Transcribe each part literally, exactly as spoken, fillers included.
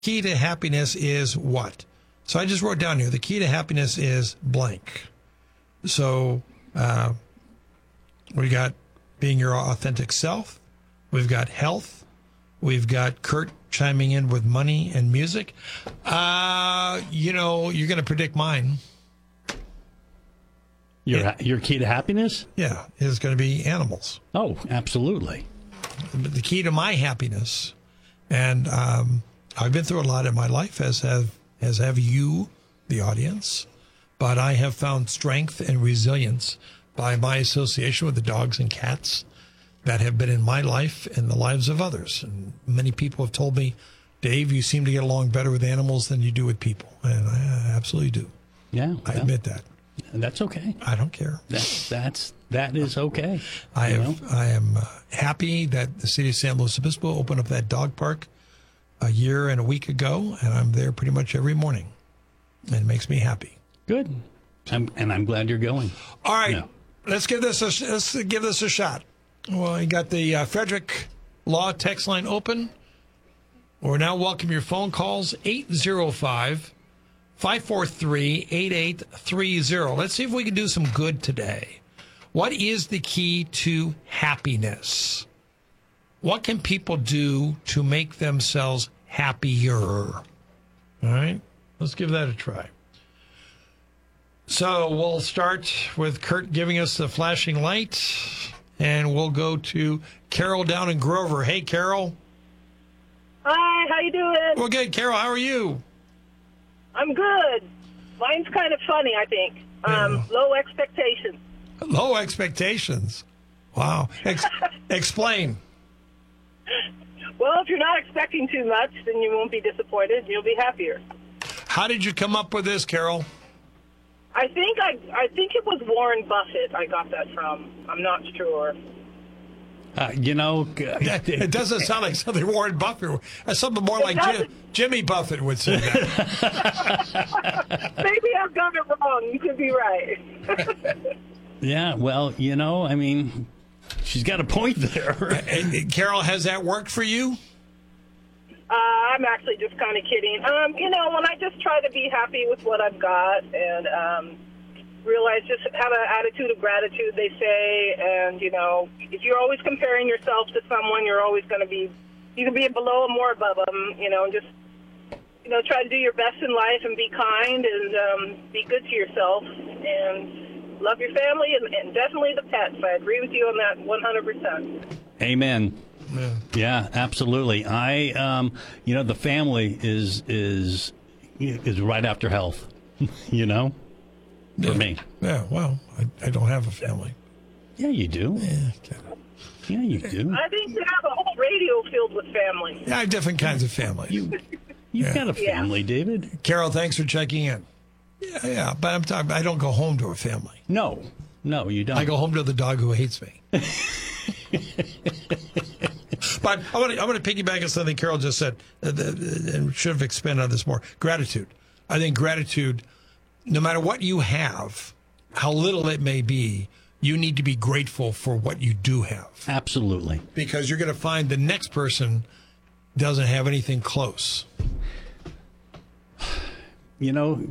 key to happiness is what? So I just wrote down here, the key to happiness is blank. So uh, we got being your authentic self. We've got health. We've got Kurt chiming in with money and music. Uh, you know, you're going to predict mine. Your Yeah. your key to happiness? Yeah, is going to be animals. Oh, absolutely. The key to my happiness, and um, I've been through a lot in my life, as have as have you, the audience, but I have found strength and resilience by my association with the dogs and cats that have been in my life and the lives of others. And many people have told me, Dave, you seem to get along better with animals than you do with people, and I absolutely do. Yeah, I well, admit that. that's okay. I don't care. That's that's that is okay. I you have, know? I am uh, happy that the city of San Luis Obispo opened up that dog park a year and a week ago, and I'm there pretty much every morning. And it makes me happy. Good. I'm, and I'm glad you're going. All right, Yeah. let's give this a let's give this a shot. Well, you got the uh, Frederick Law text line open. We're now welcome your phone calls eight zero five, five four three, eight eight three zero. Let's see if we can do some good today. What is the key to happiness? What can people do to make themselves happier? All right, let's give that a try. So we'll start with Kurt giving us the flashing light, and we'll go to Carol down in Grover. Hey, Carol. Hi, how you doing? Well, good. Carol, how are you? I'm good. Mine's kind of funny, I think. Um, Yeah. Low expectations. Low expectations. Wow. Ex- explain. Well, if you're not expecting too much, then you won't be disappointed. You'll be happier. How did you come up with this, Carol? I think I I think it was Warren Buffett I got that from. I'm not sure. Uh, you know, It doesn't sound like something Warren Buffett. It's something more like Jim, Jimmy Buffett would say that. Maybe I've got it wrong. You could be right. yeah. Well, you know, I mean, she's got a point there. And, and Carol, has that worked for you? Uh, I'm actually just kind of kidding. Um, you know, when I just try to be happy with what I've got and um, realize just have an attitude of gratitude, they say, and, you know, if you're always comparing yourself to someone, you're always going to be, you can be below them or above them, you know, and just, you know, try to do your best in life and be kind and um, be good to yourself and love your family and, and definitely the pets. I agree with you on that one hundred percent. Amen. Yeah. Yeah, absolutely. I, um, you know, the family is is is right after health. You know, for Yeah. me. Yeah, well, I, I don't have a family. Yeah, you do. Yeah, okay. Yeah, you do. I think you have a whole radio filled with family. Yeah, I have different kinds of families. You you've Yeah. got a family, David. Carol, thanks for checking in. Yeah, yeah, but I'm talking. I don't go home to a family. No, no, you don't. I go home to the dog who hates me. But I want to I want to piggyback on something Carol just said, uh, the, and should have expanded on this more. Gratitude. I think gratitude, no matter what you have, how little it may be, you need to be grateful for what you do have, Absolutely. because you're going to find the next person doesn't have anything close. You know,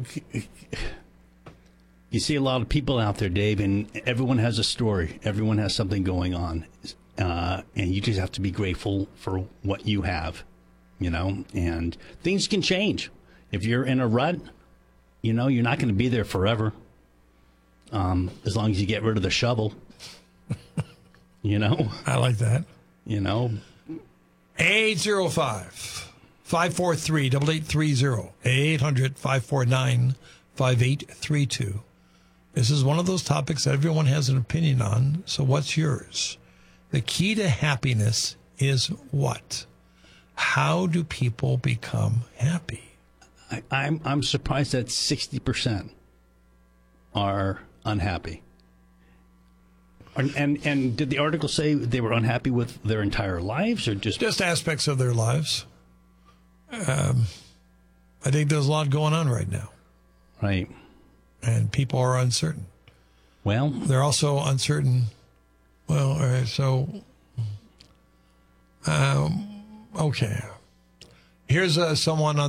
you see a lot of people out there, Dave, and everyone has a story. Everyone has something going on. Uh, and you just have to be grateful for what you have, you know, and things can change. If you're in a rut, you know, you're not going to be there forever. Um, as long as you get rid of the shovel, you know, I like that. you know, eight zero five, five four three, eight eight three zero, eight hundred, five four nine, five eight three two. This is one of those topics that everyone has an opinion on, so what's yours? The key to happiness is what? How do people become happy? I, I'm I'm surprised that sixty percent are unhappy. And, and and did the article say they were unhappy with their entire lives, or just Just aspects of their lives. Um, I think there's a lot going on right now, right? and people are uncertain. Well, They're also uncertain. Well, all right, so, um, okay. Here's uh, someone on